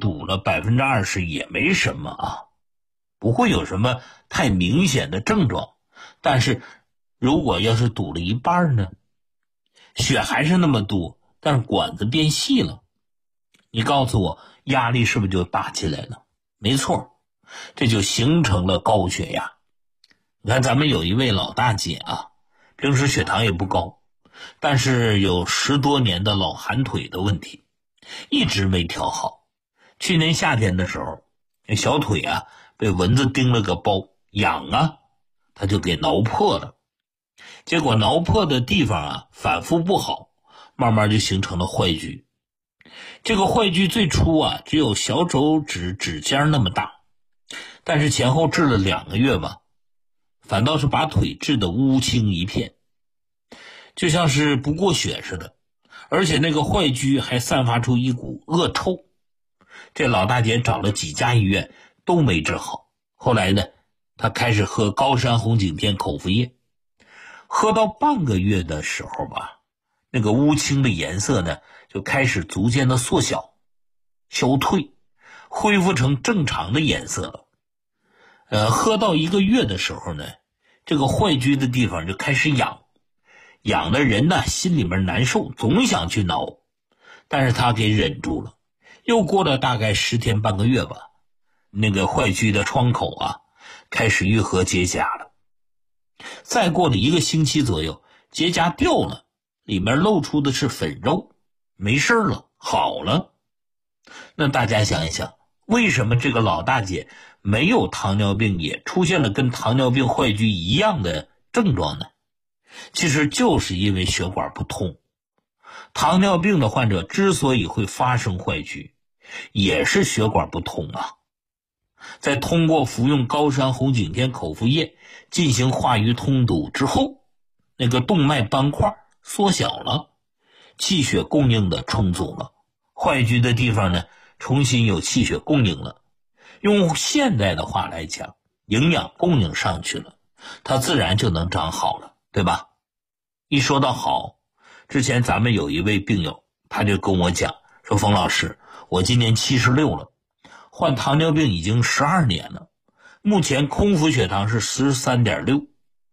堵了20%也没什么啊，不会有什么太明显的症状。但是如果要是堵了一半呢，血还是那么多，但是管子变细了，你告诉我压力是不是就大起来了？没错，这就形成了高血压。你看咱们有一位老大姐啊，平时血糖也不高，但是有10多年的老寒腿的问题，一直没调好。去年夏天的时候，小腿啊被蚊子叮了个包，痒啊，他就给挠破了。结果挠破的地方啊反复不好，慢慢就形成了坏疽。这个坏疽最初啊只有小手指指尖那么大，但是前后治了2个月吧，反倒是把腿治得乌青一片，就像是不过血似的，而且那个坏疽还散发出一股恶臭。这老大姐找了几家医院都没治好，后来呢，她开始喝高山红景天口服液，喝到半个月的时候吧，那个乌青的颜色呢就开始逐渐的缩小、消退，恢复成正常的颜色了。喝到1个月的时候呢，这个坏疽的地方就开始痒，痒的人呢心里面难受，总想去挠，但是他给忍住了。又过了大概10天半个月吧，那个坏疽的创口啊开始愈合结痂了。再过了1个星期左右，结痂掉了，里面露出的是粉肉，没事了，好了。那大家想一想，为什么这个老大姐没有糖尿病也出现了跟糖尿病坏疽一样的症状呢？其实就是因为血管不通。糖尿病的患者之所以会发生坏疽，也是血管不通啊。在通过服用高山红景天口服液进行化瘀通堵之后，那个动脉斑块缩小了，气血供应的充足了，坏疽的地方呢重新有气血供应了。用现代的话来讲，营养供应上去了，它自然就能长好了，对吧？一说到好，之前咱们有一位病友，他就跟我讲说，冯老师，我今年76了，患糖尿病已经12年了，目前空腹血糖是13.6，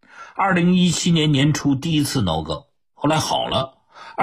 2017年年初第一次脑梗，后来好了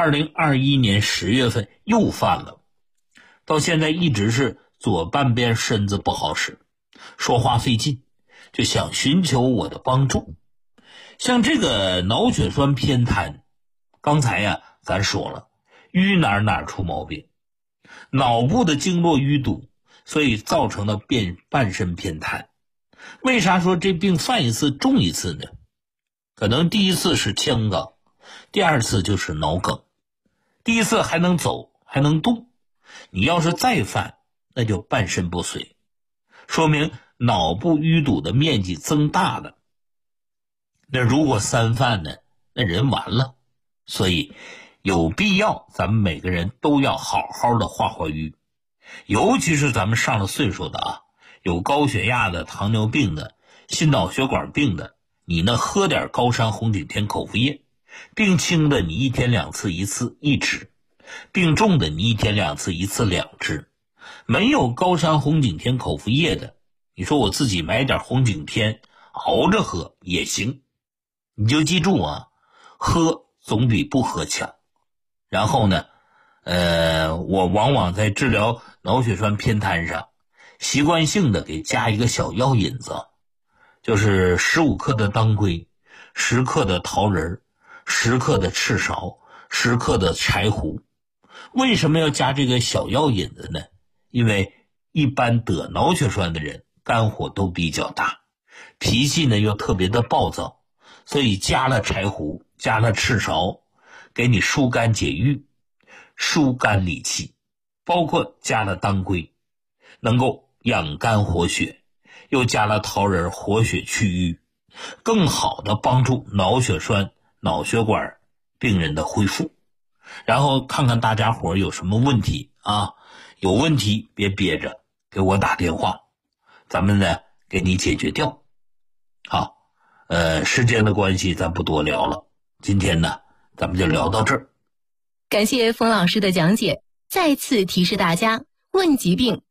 ，2021年10月份又犯了，到现在一直是左半边身子不好使，说话费劲，就想寻求我的帮助。像这个脑血栓偏瘫，刚才呀咱说了，淤哪出毛病，脑部的经络淤堵，所以造成了半身偏瘫。为啥说这病犯一次重一次呢？可能第一次是腔梗，第二次就是脑梗。第一次还能走还能动，你要是再犯，那就半身不遂，说明脑部淤堵的面积增大了。那如果3犯呢，那人完了。所以有必要咱们每个人都要好好的化瘀，尤其是咱们上了岁数的啊，有高血压的、糖尿病的、心脑血管病的，你呢喝点高山红景天口服液，病轻的你1天2次1支，病重的你1天2次1次2支。没有高山红景天口服液的，你说我自己买点红景天熬着喝也行。你就记住啊，喝总比不喝强。然后呢我往往在治疗脑血栓偏瘫上习惯性的给加一个小药引子，就是15克的当归，10克的桃仁，10克的赤芍，10克的柴胡。为什么要加这个小药引子呢？因为一般得脑血栓的人肝火都比较大，脾气呢又特别的暴躁，所以加了柴胡，加了赤芍，给你疏肝解郁，疏肝理气，包括加了当归，能够养肝活血，又加了桃仁活血祛瘀，更好的帮助脑血栓、脑血管病人的恢复。然后看看大家伙有什么问题啊，有问题别憋着，给我打电话，咱们呢给你解决掉。好，时间的关系咱不多聊了，今天呢咱们就聊到这儿。 感谢冯老师的讲解，再次提示大家，问疾病